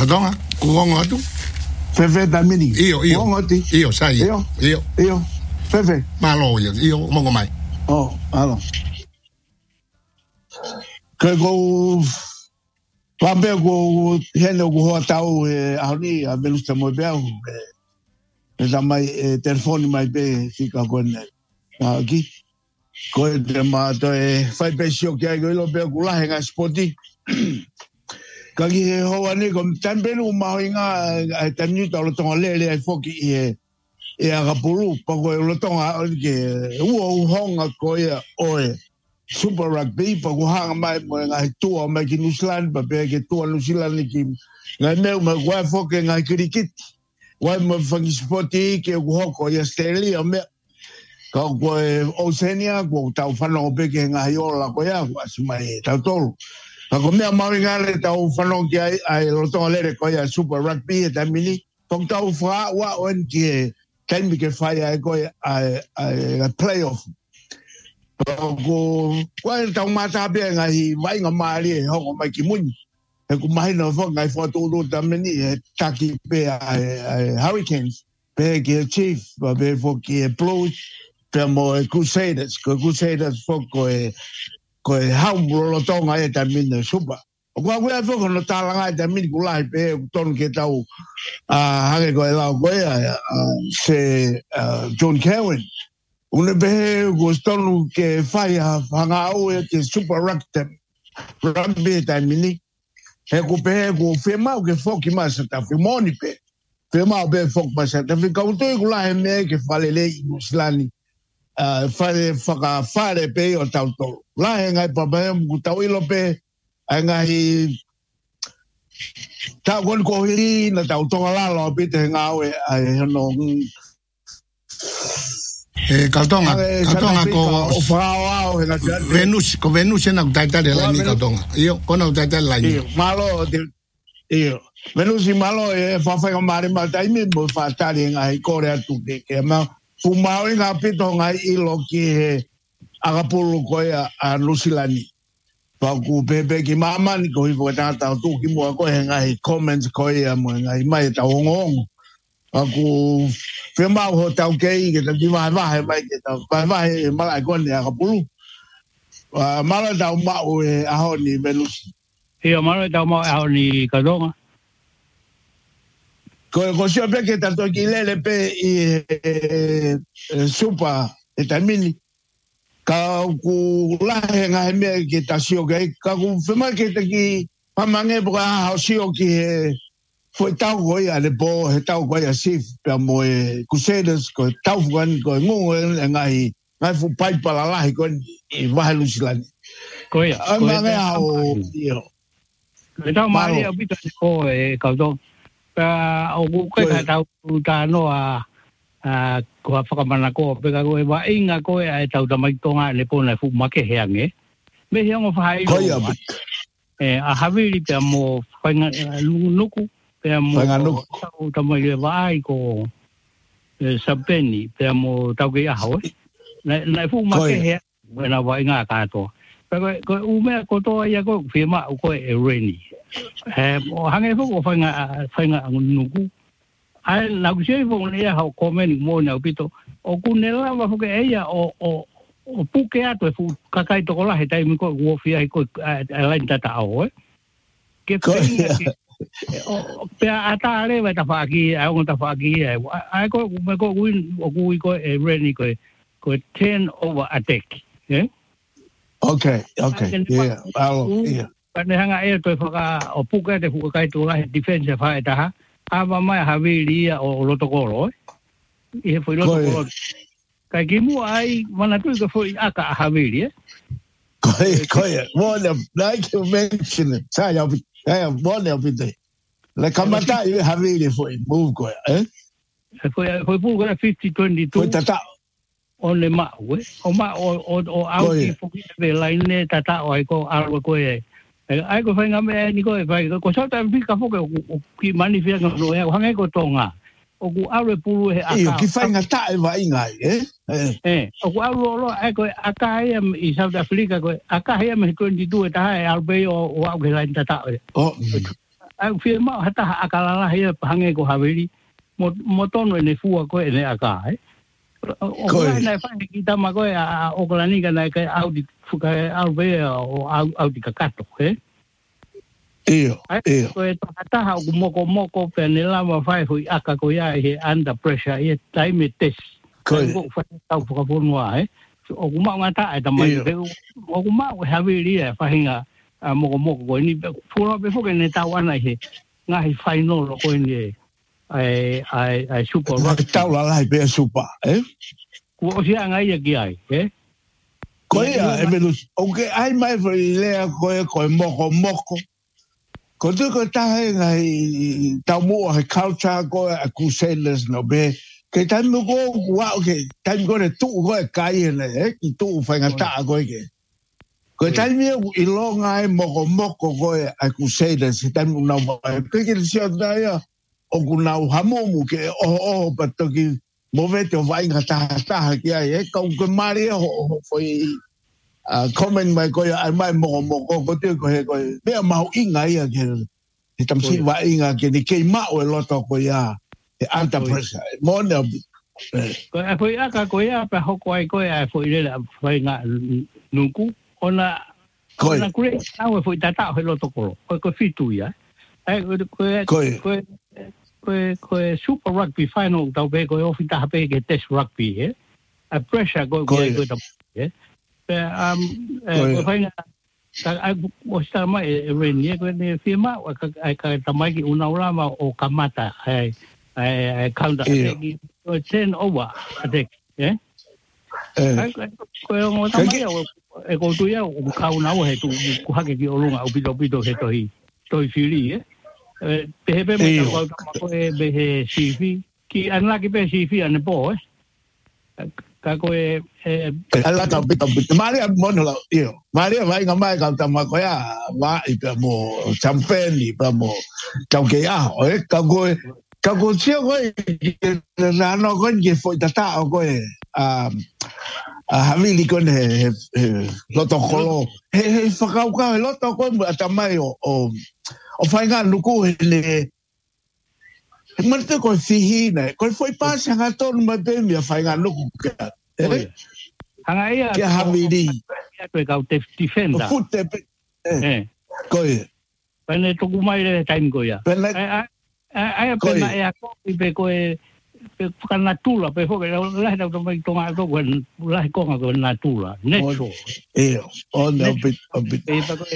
Katonga, kuongo atu. Fefe tamini. Io. Io, sai. Io. Fefe. Malo io, mongo mai. Oh, alo. Ke go Pambe go heno go tau ali a velusta mo beu. E mai telefone mai be fica con aqui. Ko de ma to fai pesio que go lo be gula henga spoti. Kagi he ho ani ko tambe no ma inga tani to lo tonga le foki e aga pulu pa ko lo tonga ke u honga ko oe Super Rugby pa ko hanga mai mo ngai tua mai ki New Zealand pa be ke tua New Zealand ki ngai meu ma wa foki ngai cricket wa mo fangi spoti ke ko hoko ya Australia me ka ko Oceania ko tau fano be ke ngai ola ko ya asmai tau tolu ako mea mawingale tau whanong ki ai rotonga lere ko ia Super Rugby e tamini tong tau wha wa oen ki kaimi ke whai ai ko ai playoff ko e tau mata bea ngai wainga maari e hongo mai ki muni e ku mahina wha ngai whatoro tamini e taki pe ai Hurricanes pe ki Chief pe fo ki Blues pe mo Crusaders fo ko haumbro lo tonga e tamina super o kwa kwa fo no talanga e tamina kula pe ton ke tau hage ko la ko se John Cowan une be gostonu ke fai hanga o ke super rugby tamini e ko pe ko fema ke fo ki masa ta fimoni pe fema be fo masa ta fi ka to kula me ke falele islani fare pe o tau tolu. La ngai papa mu tau ilo pe ngai tau kon ko hiri na tau tonga la lo pe te ngawe no Katonga ko Venus na taita de la ni Katonga. Io kono taita la ni. Malo Venus malo e fa mari ma tai mi mo fa tari ngai Korea tu ke ma fumau nga pito ngai ilo ki agapulu ko a Lusilani. Pa ku pepe ki mama ni ko hipo tata tu ki mo ko ngai comments ko mo ngai mai ta ngong. Aku fema ho tau ke ke ti mai mai ke ta mai mai ko ni agapulu. Mala ta ma o a ho ni Venus. Io mala ta ma a ho ni Katonga. Ko si ape ke tanto ki lele pe super e tamini ka ku la nga me ke ta sio ke ka ku fema ke te ki pamange bra ha sio ki foi tau go ya le bo he tau go ya sif pe mo Crusaders ko tau wan ko ngo ngai fu pai para la ko e va Lusilani ko ya nga o io le tau mai a bita ko e ka do o ko ka tau ta no ko whakamana ko pe ka ko e wa inga ko e tau ta mai tonga le pona fu make heange me heango fai a haviri pe mo whainga nuku pe mo tau ta mai le vai ko sapeni pe mo tau ke aho na fu make hea na wa inga ka to pe ko u me ko to ya ko firma ko e reni o hange fo whainga nuku ai na ku sei fo ne ha komen mo na pito o kunela wa fo ke eia o puke ato fu kakai to kola he tai ko wo fia ko ala tata o ke o pe ata ale wa ta fa ki ai ta fa ki ai ko me ko win o ku ko e reni ko 10 over attack okay yeah Pane hanga e to fa o puke te fu kai to la defense fa ta ava mai havili o lotokoro e foi lotokoro kai kimu ai mana tu ko foi aka havili koi one of like you mentioned sai one of it la kamata i havili foi move ko foi pu ko 50-22 foi tata ole ma o ma o au ki fu de line tata o ko algo ko ai ko fai ngame ni ko fai ko sa ta fi ka fo ki manifia no e hanga ko tonga o ku aure pulu he aka ki fai ngata e vai ngai o ku aure lo ai ko aka i South Africa ko aka he me 22 ta e albe o au ke la tata Au fia ma hata akalala hia pahange ko haveri mo tono ne fua ko ne aka o ko na fa ki tama ko a o ko lani kana ka au di fuka au ve o au di kakato Io ko hata ha moko pe ne la ma fa hui aka ko ya he under pressure e time test ko fa tau fuka bonwa o kuma ngata ai tamai o kuma haveri fa hinga moko ko ni fura be fuka ne tawana he ngai final ko ni ai super rock tau la be super ko sia ngai ki ai ko ia e velus okay ai mai le ko moko ko tu ko ta ngai tau mo ha culture ko akuseles no be ke tan mo ko wa okay tan ko le tu ko kai ne ki tu fa ngata ko ke ko tan mi I longa e moko ko akuseles tan no ke ke sia da ya o kunau hamomu ke o patoki movete o vai ngata ki ai ko mari ho foi comment mai ko ai mai mo ko te ko me mau inga ia ke e tamsi va inga ke ni ke ma o loto ko ia e alta pressure mo ne ko foi aka ko ia pa ho ko ai foi le foi nga nuku ona kure au foi tata ho loto ko fitu ia ko super rugby final tau be ko ofita hape ke test rugby a pressure go ta ko faina ta o sta mai reni ko ne firma ka tamai ki una ulama o kamata ai counter ko 10 over attack ko mo tamai ko tu ya o ka una o he tu ku hake ki olunga o pito he toi fili Pepe me ko be CV ki anla ki be CV ane po ka ko ala ka bito Maria mono io Maria vai ngamai ka tama ko ya va I pe mo champagne pa mo ka ke ya ka ko sio ko na no ko ke foi tata ko havili ko ne loto kolo he fakau ka loto ko tamai o fai ngā nuku hele marte ko fihina ko foi pasa nga tonu mai pe mi fai ngā nuku ka hanga ia ke havili ia ko ka defender fute ko pene to kumai le time ko ia ai pena ia ko pe ko kana tula pe ho la da to mai tonga to la ko nga ko na tula neto o no bit